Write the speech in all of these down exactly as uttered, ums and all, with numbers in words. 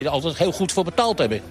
er altijd heel goed voor betaald hebben.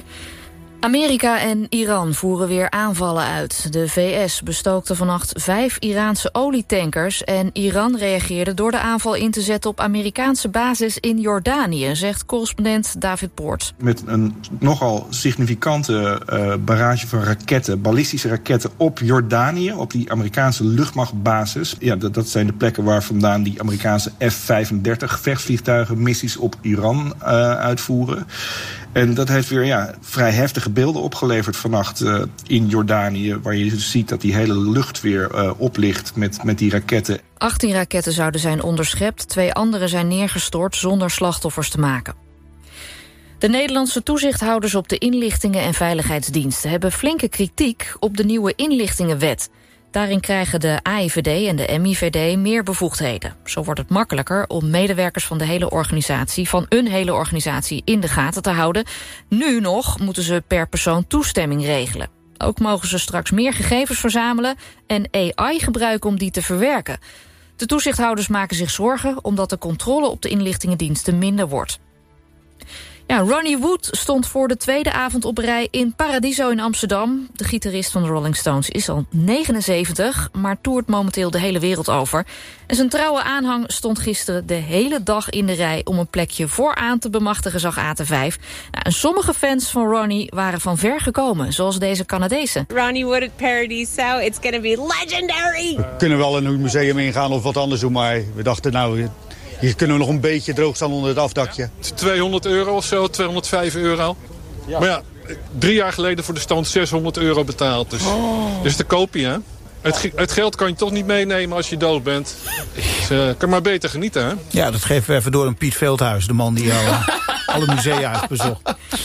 Amerika en Iran voeren weer aanvallen uit. De V S bestookte vannacht vijf Iraanse olietankers en Iran reageerde door de aanval in te zetten op Amerikaanse basis in Jordanië, zegt correspondent David Poort. Met een nogal significante uh, barrage van raketten, ballistische raketten op Jordanië, op die Amerikaanse luchtmachtbasis. Ja, dat, dat zijn de plekken waar vandaan die Amerikaanse F vijfendertig gevechtsvliegtuigen missies op Iran uh, uitvoeren. En dat heeft weer ja, vrij heftige beelden opgeleverd vannacht uh, in Jordanië, waar je dus ziet dat die hele lucht weer uh, oplicht met, met die raketten. achttien raketten zouden zijn onderschept, twee andere zijn neergestort zonder slachtoffers te maken. De Nederlandse toezichthouders op de inlichtingen- en veiligheidsdiensten hebben flinke kritiek op de nieuwe inlichtingenwet. Daarin krijgen de A I V D en de M I V D meer bevoegdheden. Zo wordt het makkelijker om medewerkers van de hele organisatie, van een hele organisatie in de gaten te houden. Nu nog moeten ze per persoon toestemming regelen. Ook mogen ze straks meer gegevens verzamelen en A I gebruiken om die te verwerken. De toezichthouders maken zich zorgen omdat de controle op de inlichtingendiensten minder wordt. Ja, Ronnie Wood stond voor de tweede avond op rij in Paradiso in Amsterdam. De gitarist van de Rolling Stones is al negenenzeventig, maar toert momenteel de hele wereld over. En zijn trouwe aanhang stond gisteren de hele dag in de rij om een plekje vooraan te bemachtigen, zag A T vijf. Nou, en sommige fans van Ronnie waren van ver gekomen, zoals deze Canadese. Ronnie Wood at Paradiso, it's gonna be legendary! We kunnen wel in een museum ingaan of wat anders doen, maar we dachten nou, hier kunnen we nog een beetje droog staan onder het afdakje. tweehonderd euro of zo, tweehonderdvijf euro. Ja. Maar ja, drie jaar geleden voor de Stones zeshonderd euro betaald. Dus, oh. dus te koop je, hè? Het, het geld kan je toch niet meenemen als je dood bent. Dus uh, kan maar beter genieten, hè? Ja, dat geven we even door aan Piet Veldhuis, de man die al alle musea heeft bezocht.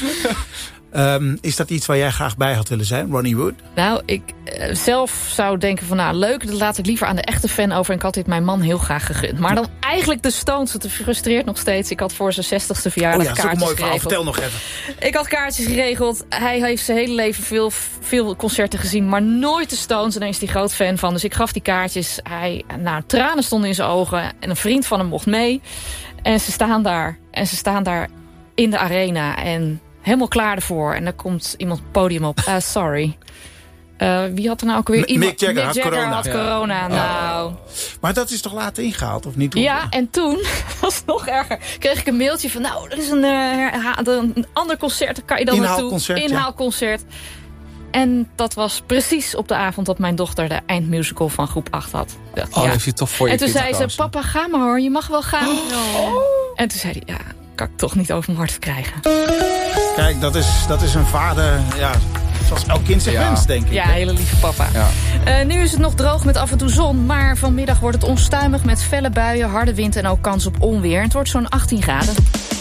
Um, is dat iets waar jij graag bij had willen zijn, Ronnie Wood? Nou, ik uh, zelf zou denken van, nou, leuk, dat laat ik liever aan de echte fan over. En ik had dit mijn man heel graag gegund. Maar dan eigenlijk de Stones, het frustreert nog steeds. Ik had voor zijn zestigste verjaardag oh ja, kaartjes mooi geregeld. Vertel nog even. Ik had kaartjes geregeld. Hij heeft zijn hele leven veel, veel concerten gezien, maar nooit de Stones. En daar is hij groot fan van. Dus ik gaf die kaartjes. Hij, nou, tranen stonden in zijn ogen. En een vriend van hem mocht mee. En ze staan daar. En ze staan daar in de arena. En helemaal klaar ervoor. En dan komt iemand het podium op. Uh, sorry. Uh, wie had er nou ook weer? Iemand, Mick Jagger, Mick had corona. had corona. Ja. Nou. Oh. Maar dat is toch later ingehaald, of niet? Ja, en toen, dat was nog erger, kreeg ik een mailtje van, nou, dat is een, uh, een ander concert, daar kan je dan naartoe. Inhaalconcert. Ja. En dat was precies op de avond dat mijn dochter de eindmusical van groep acht had. Dacht, oh, ja. Heeft je toch voor je En toen zei ze, papa, ga maar hoor, je mag wel gaan. Oh. En toen zei hij, ja, kan ik toch niet over mijn hart verkrijgen. Kijk, dat is, dat is een vader, ja, zoals elk kind zich wenst, denk ik. Ja, hele lieve papa. Ja. Uh, nu is het nog droog met af en toe zon, maar vanmiddag wordt het onstuimig met felle buien, harde wind en ook kans op onweer. Het wordt zo'n achttien graden.